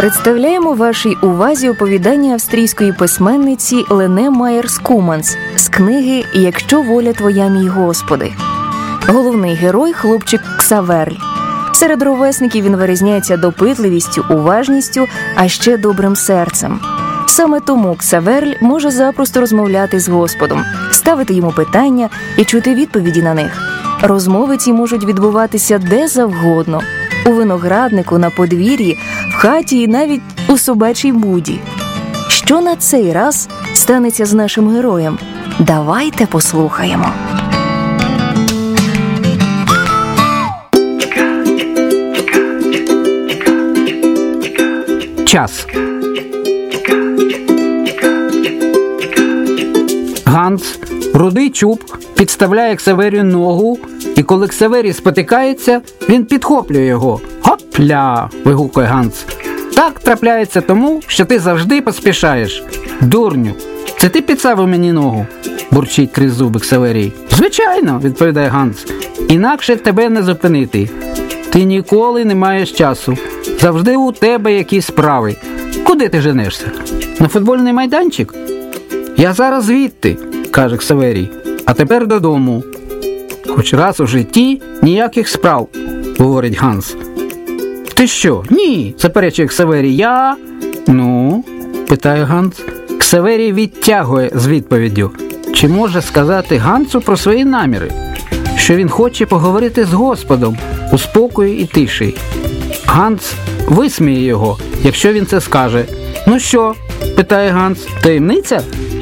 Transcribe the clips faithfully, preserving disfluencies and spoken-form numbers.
Представляємо вашій увазі оповідання австрійської письменниці Лене Майєрс-Куманс з книги «Якщо воля твоя, мій Господи». Головний герой – хлопчик Ксаверль. Серед ровесників він вирізняється допитливістю, уважністю, а ще добрим серцем. Саме тому Ксаверль може запросто розмовляти з Господом, ставити йому питання і чути відповіді на них. Розмови ці можуть відбуватися де завгодно – у винограднику, на подвір'ї, в хаті і навіть у собачій буді. Що на цей раз станеться з нашим героєм? Давайте послухаємо. Час. Ганс, рудий чуб, підставляє Ксаверію ногу, і коли Ксаверій спотикається, він підхоплює його. «Хопля!» – вигукує Ганс. «Так трапляється тому, що ти завжди поспішаєш. Дурню, це ти підставив мені ногу?» – бурчить крізь зуби Ксаверій. «Звичайно!» – відповідає Ганс. «Інакше тебе не зупинити. Ти ніколи не маєш часу. Завжди у тебе якісь справи. Куди ти женешся? На футбольний майданчик?» «Я зараз звідти», – каже Ксаверій. «А тепер додому». «Хоч раз у житті ніяких справ», – говорить Ганс. «Ти що? Ні», – заперечує Ксаверій. «Я...» «Ну?» – питає Ганс. Ксаверій відтягує з відповіддю. Чи може сказати Гансу про свої наміри? Що він хоче поговорити з Господом у спокої і тиші. Ганс висміє його, якщо він це скаже. «Ну що?» – питає Ганс. «Таємниця?»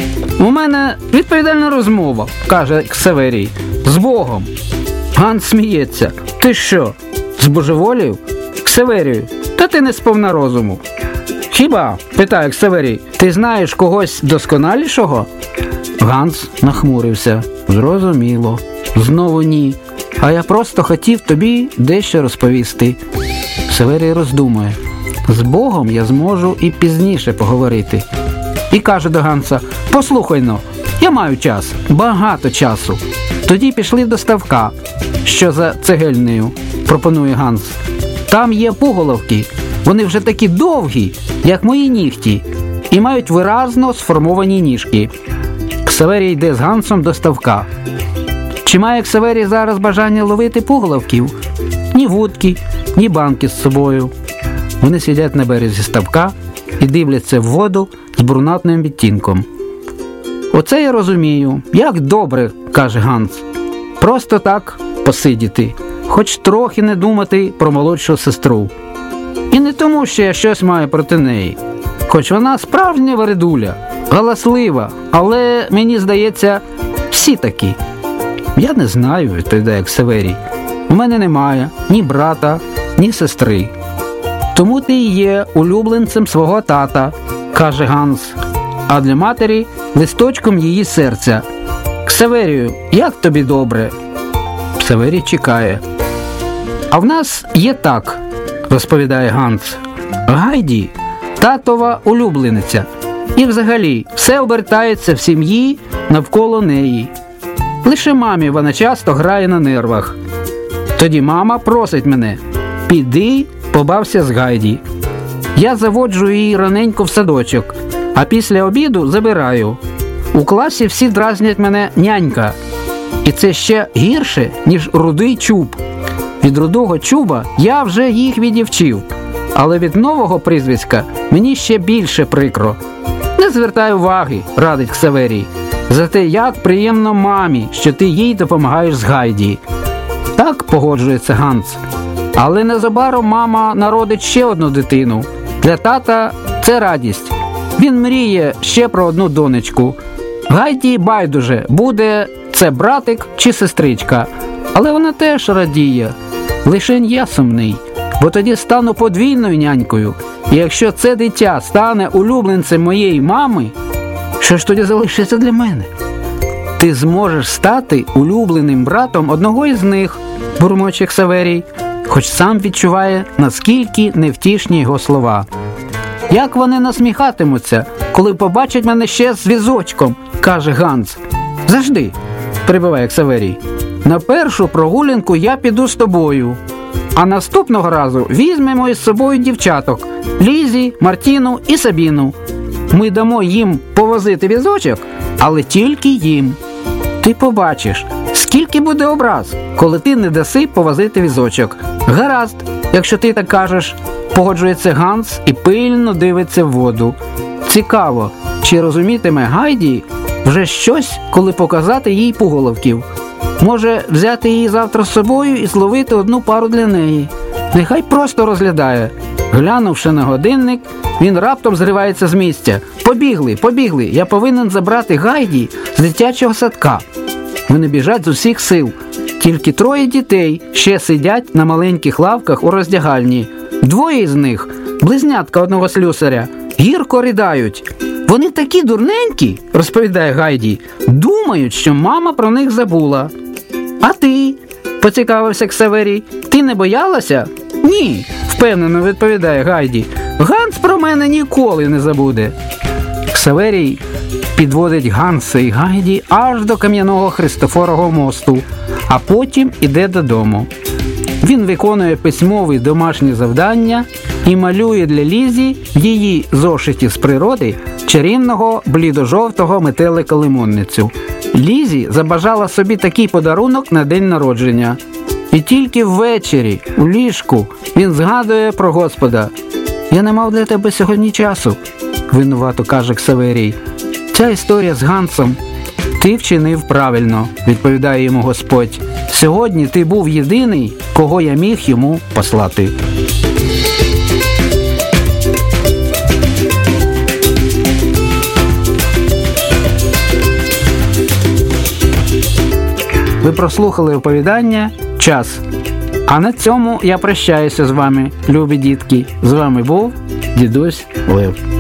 «У мене відповідальна розмова», – каже Ксаверій. «З Богом». Ганс сміється. «Ти що, збожеволів?» «Ксаверію, та ти не сповна розуму». «Хіба?» – питає Ксаверій. «Ти знаєш когось досконалішого?» Ганс нахмурився. «Зрозуміло. Знову ні. А я просто хотів тобі дещо розповісти». Ксаверій роздумує. «З Богом я зможу і пізніше поговорити». І каже до Ганса: «Послухай-но, я маю час, багато часу». «Тоді пішли до ставка, що за цегельнею», – пропонує Ганс. «Там є пуголовки, вони вже такі довгі, як мої нігті, і мають виразно сформовані ніжки». Ксаверій йде з Гансом до ставка. Чи має Ксаверій зараз бажання ловити пуголовків? Ні вудки, ні банки з собою. Вони сидять на березі ставка і дивляться в воду з брунатним відтінком. «Оце я розумію. Як добре», – каже Ганс. «Просто так посидіти, хоч трохи не думати про молодшу сестру. І не тому, що я щось маю проти неї. Хоч вона справжня вередуля, галаслива, але, мені здається, всі такі». «Я не знаю», – відповідає Ксаверій. «У мене немає ні брата, ні сестри». «Тому ти і є улюбленцем свого тата», – каже Ганс. «А для матері – листочком її серця. Ксаверію, як тобі добре?» Ксаверій чекає. «А в нас є так», – розповідає Ганс. «Гайді – татова улюблениця. І взагалі все обертається в сім'ї навколо неї. Лише мамі вона часто грає на нервах. Тоді мама просить мене: піди, побався з Гайді. Я заводжу її раненько в садочок, а після обіду забираю. У класі всі дразнять мене нянька. І це ще гірше, ніж рудий чуб. Від рудого чуба я вже їх відівчив, але від нового прізвиська мені ще більше прикро. Не звертай уваги», – радить Ксаверій. «Зате як приємно мамі, що ти їй допомагаєш з Гайді». «Так», – погоджується Ганс. «Але незабаром мама народить ще одну дитину. Для тата це радість. Він мріє ще про одну донечку. Гайді байдуже, буде це братик чи сестричка. Але вона теж радіє. Лишень я сумний, бо тоді стану подвійною нянькою. І якщо це дитя стане улюбленцем моєї мами, що ж тоді залишиться для мене?» «Ти зможеш стати улюбленим братом одного із них», – бурмоче Ксаверій, хоч сам відчуває, наскільки невтішні його слова. «Як вони насміхатимуться, коли побачать мене ще з візочком», – каже Ганс. «Завжди», – прибиває Ксаверій. «На першу прогулянку я піду з тобою». А наступного разу візьмемо із собою дівчаток – Лізі, Мартіну і Сабіну. Ми дамо їм повозити візочок, але тільки їм. Ти побачиш, скільки буде образ, коли ти не даси повозити візочок. Гаразд, якщо ти так кажеш, погоджується Ганс і пильно дивиться в воду. Цікаво, чи розумітиме Гайді вже щось, коли показати їй пуголовків. Може, взяти її завтра з собою і зловити одну пару для неї. Нехай просто розглядає. Глянувши на годинник, він раптом зривається з місця. Побігли, побігли, я повинен забрати Гайді з дитячого садка. Вони біжать з усіх сил. Тільки троє дітей ще сидять на маленьких лавках у роздягальні. Двоє з них, близнятка одного слюсаря, гірко riдають. Вони такі дурненькі, розповідає Гайді, думають, що мама про них забула. А ти? Поцікавився Ксаверій. Ти не боялася? Ні, впевнено відповідає Гайді. Ганс про мене ніколи не забуде. Ксаверій підводить Ганса і Гайді аж до кам'яного Христофорового мосту, а потім іде додому. Він виконує письмові домашні завдання і малює для Лізі в її зошиті з природи чарівного блідо-жовтого метелика-лимонницю. Лізі забажала собі такий подарунок на день народження. І тільки ввечері, у ліжку, він згадує про Господа. «Я не мав для тебе сьогодні часу», – винувато каже Ксаверій. «Ця історія з Гансом. Ти вчинив правильно», – відповідає йому Господь. «Сьогодні ти був єдиний, кого я міг йому послати». Ви прослухали оповідання «Час». А на цьому я прощаюся з вами, любі дітки. З вами був дідусь Лев.